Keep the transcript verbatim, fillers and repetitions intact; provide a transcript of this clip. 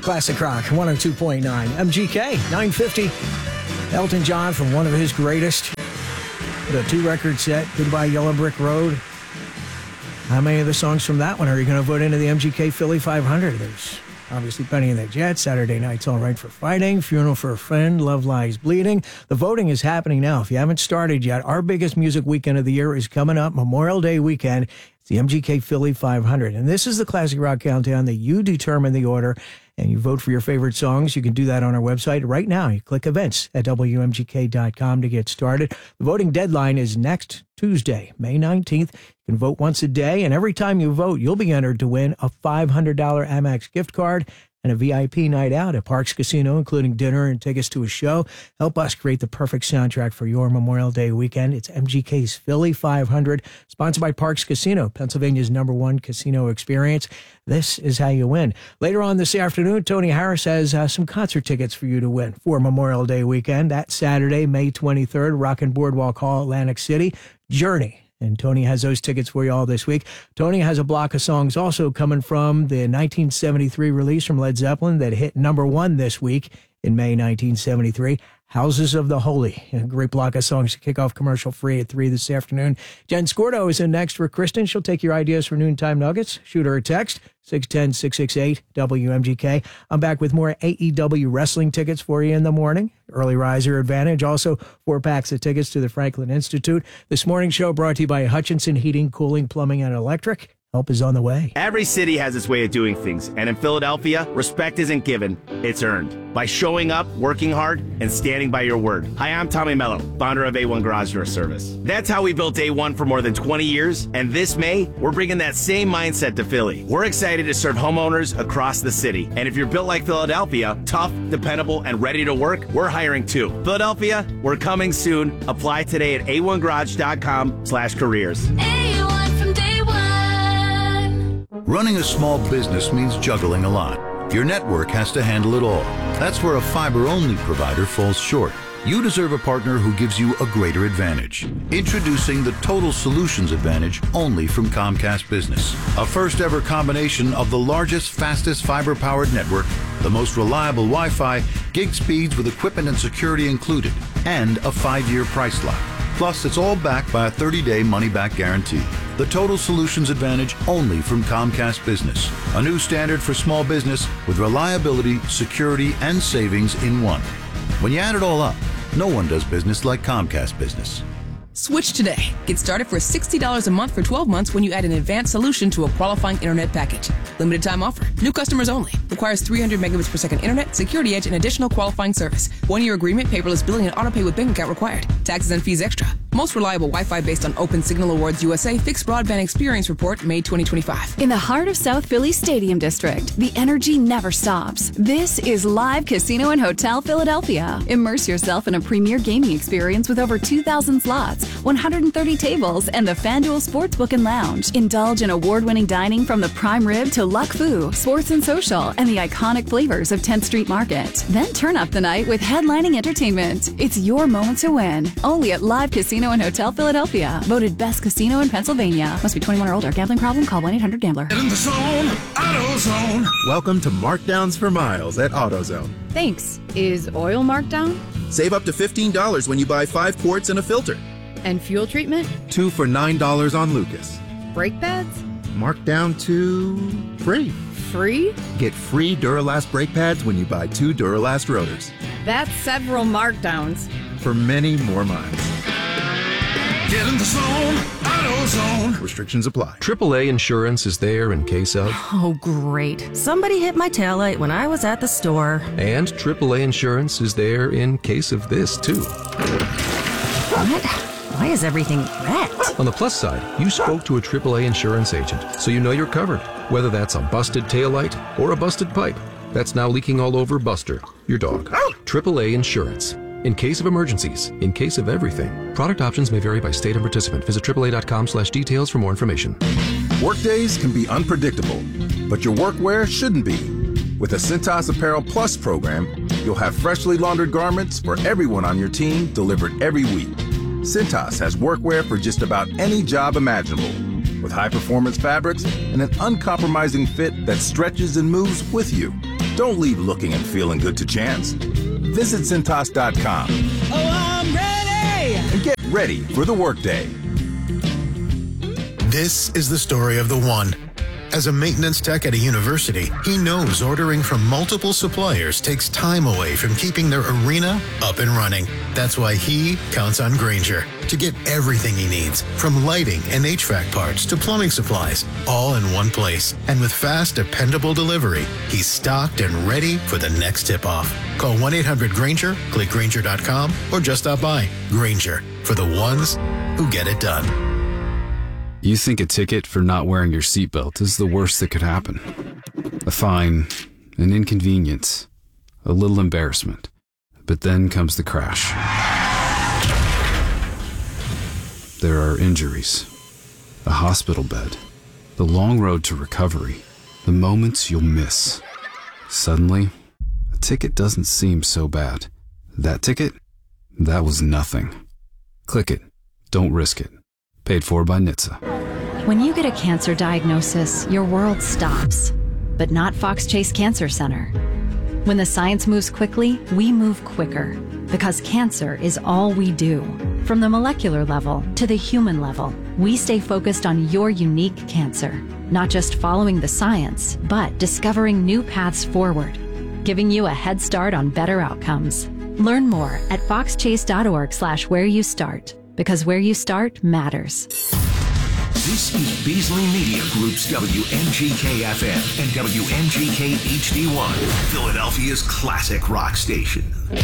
Classic Rock, one oh two point nine. M G K, nine fifty. Elton John from one of his greatest. The two-record set, Goodbye Yellow Brick Road. How many of the songs from that one are you going to vote into the M G K Philly five hundred? There's obviously Penny and the Jets, Saturday Night's All Right for Fighting, Funeral for a Friend, Love Lies Bleeding. The voting is happening now. If you haven't started yet, our biggest music weekend of the year is coming up, Memorial Day weekend. It's the M G K Philly five hundred. And this is the Classic Rock Countdown that you determine the order and you vote for your favorite songs. You can do that on our website right now. You click events at W M G K dot com to get started. The voting deadline is next Tuesday, May nineteenth. You can vote once a day, and every time you vote, you'll be entered to win a five hundred dollars Amex gift card and a V I P night out at Parks Casino, including dinner and tickets to a show. Help us create the perfect soundtrack for your Memorial Day weekend. It's M G K's Philly five hundred, sponsored by Parks Casino, Pennsylvania's number one casino experience. This is how you win. Later on this afternoon, Tony Harris has uh, some concert tickets for you to win for Memorial Day weekend. That Saturday, May twenty-third, Rockin' Boardwalk Hall, Atlantic City, Journey. And Tony has those tickets for you all this week. Tony has a block of songs also coming from the nineteen seventy-three release from Led Zeppelin that hit number one this week in May nineteen seventy-three. Houses of the Holy. A great block of songs to kick off commercial free at three this afternoon. Jen Scordo is in next for Kristen. She'll take your ideas for Noontime Nuggets. Shoot her a text, six one zero, six six eight, W M G K. I'm back with more A E W wrestling tickets for you in the morning. Early riser advantage. Also, four packs of tickets to the Franklin Institute. This morning's show brought to you by Hutchinson Heating, Cooling, Plumbing, and Electric. Help is on the way. Every city has its way of doing things, and in Philadelphia, respect isn't given, it's earned. By showing up, working hard, and standing by your word. Hi, I'm Tommy Mello, founder of A one Garage Door Service. That's how we built A one for more than twenty years, and this May, we're bringing that same mindset to Philly. We're excited to serve homeowners across the city, and if you're built like Philadelphia, tough, dependable, and ready to work, we're hiring too. Philadelphia, we're coming soon. Apply today at A one garage dot com slash careers. A one from day one. Running a small business means juggling a lot. Your network has to handle it all. That's where a fiber-only provider falls short. You deserve a partner who gives you a greater advantage. Introducing the Total Solutions Advantage only from Comcast Business. A first-ever combination of the largest, fastest fiber-powered network, the most reliable Wi-Fi, gig speeds with equipment and security included, and a five-year price lock. Plus, it's all backed by a thirty-day money-back guarantee. The Total Solutions Advantage only from Comcast Business. A new standard for small business with reliability, security, and savings in one. When you add it all up, no one does business like Comcast Business. Switch today. Get started for sixty dollars a month for twelve months when you add an advanced solution to a qualifying internet package. Limited time offer. New customers only. Requires three hundred megabits per second internet, security edge, and additional qualifying service. One-year agreement, paperless billing, and autopay with bank account required. Taxes and fees extra. Most reliable Wi-Fi based on Open Signal Awards U S A Fixed Broadband Experience Report, May twenty twenty-five. In the heart of South Philly Stadium District, the energy never stops. This is Live Casino and Hotel Philadelphia. Immerse yourself in a premier gaming experience with over two thousand slots, one hundred thirty tables, and the FanDuel Sportsbook and Lounge. Indulge in award-winning dining from the prime rib to Luck Fu, Sports and Social, and the iconic flavors of tenth Street Market. Then turn up the night with headlining entertainment. It's your moment to win. Only at Live Casino and Hotel Philadelphia. Voted best casino in Pennsylvania. Must be twenty-one or older. Gambling problem? Call one eight hundred gambler. In the zone, AutoZone. Welcome to Markdowns for Miles at AutoZone. Thanks. Is oil marked down? Save up to fifteen dollars when you buy five quarts and a filter. And fuel treatment? Two for nine dollars on Lucas. Brake pads? Marked down to free. Free? Get free Duralast brake pads when you buy two Duralast rotors. That's several markdowns. For many more miles. Get in the zone, AutoZone. Restrictions apply. triple A Insurance is there in case of... Oh, great. Somebody hit my taillight when I was at the store. And triple A Insurance is there in case of this, too. What? Why is everything red? On the plus side, you spoke to a triple A insurance agent, so you know you're covered. Whether that's a busted taillight or a busted pipe that's now leaking all over Buster, your dog. triple A Insurance. In case of emergencies, in case of everything. Product options may vary by state and participant. Visit triple A dot com slash details for more information. Workdays can be unpredictable, but your workwear shouldn't be. With the Cintas Apparel Plus program, you'll have freshly laundered garments for everyone on your team delivered every week. Cintas has workwear for just about any job imaginable, with high-performance fabrics and an uncompromising fit that stretches and moves with you. Don't leave looking and feeling good to chance. Visit Cintas dot com. Oh, I'm ready! And get ready for the workday. This is the story of the one. As a maintenance tech at a university, he knows ordering from multiple suppliers takes time away from keeping their arena up and running. That's why he counts on Grainger to get everything he needs, from lighting and H V A C parts to plumbing supplies, all in one place. And with fast, dependable delivery, he's stocked and ready for the next tip-off. Call one eight hundred Grainger, click Grainger dot com, or just stop by. Grainger, for the ones who get it done. You think a ticket for not wearing your seatbelt is the worst that could happen. A fine, an inconvenience, a little embarrassment. But then comes the crash. There are injuries, a hospital bed, the long road to recovery, the moments you'll miss. Suddenly, a ticket doesn't seem so bad. That ticket? That was nothing. Click it. Don't risk it. Paid for by N H T S A. When you get a cancer diagnosis, your world stops. But not Fox Chase Cancer Center. When the science moves quickly, we move quicker. Because cancer is all we do. From the molecular level to the human level, we stay focused on your unique cancer. Not just following the science, but discovering new paths forward. Giving you a head start on better outcomes. Learn more at fox chase dot org slash where you start. Because where you start matters. This is Beasley Media Group's W M G K F M and W M G K H D one, Philadelphia's classic rock station.